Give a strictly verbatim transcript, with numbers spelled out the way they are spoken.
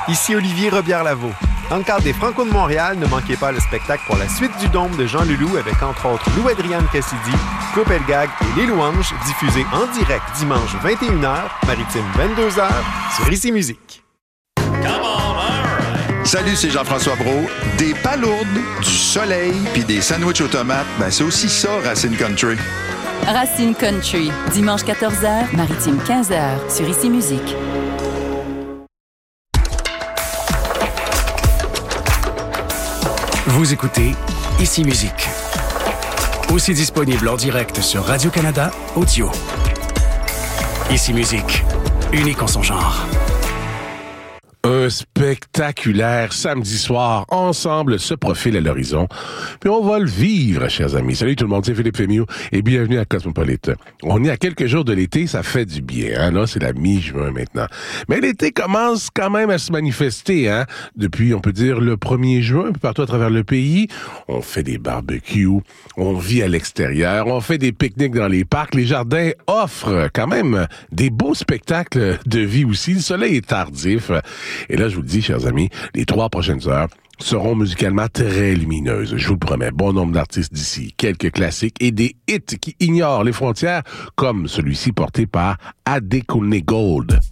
Ici Olivier Robillard-Lavaux. Dans le cadre des Franco de Montréal, ne manquez pas le spectacle pour la suite du Dôme de Jean Leloup avec entre autres Lou-Adrienne Cassidy, Claude Pelgag et Les Louanges, diffusé en direct dimanche vingt et une heures, maritime vingt-deux heures, sur Ici Musique. Salut, c'est Jean-François Brault. Des palourdes, du soleil puis des sandwichs aux tomates, ben c'est aussi ça, Racine Country. Racine Country, dimanche quatorze heures, maritime quinze heures, sur Ici Musique. Vous écoutez Ici Musique. Aussi disponible en direct sur Radio-Canada Audio. Ici Musique, unique en son genre. Un spectaculaire samedi soir, ensemble, se profile à l'horizon. Puis on va le vivre, chers amis. Salut tout le monde, c'est Philippe Fémieux et bienvenue à Cosmopolite. On est à quelques jours de l'été, ça fait du bien. Hein? Là, c'est la mi-juin maintenant. Mais l'été commence quand même à se manifester. Hein? Depuis, on peut dire, le premier juin, partout à travers le pays, on fait des barbecues, on vit à l'extérieur, on fait des pique-niques dans les parcs. Les jardins offrent quand même des beaux spectacles de vie aussi. Le soleil est tardif. Et là, je vous le dis, chers amis, les trois prochaines heures seront musicalement très lumineuses. Je vous le promets. Bon nombre d'artistes d'ici, quelques classiques et des hits qui ignorent les frontières, comme celui-ci porté par Adekune Gold.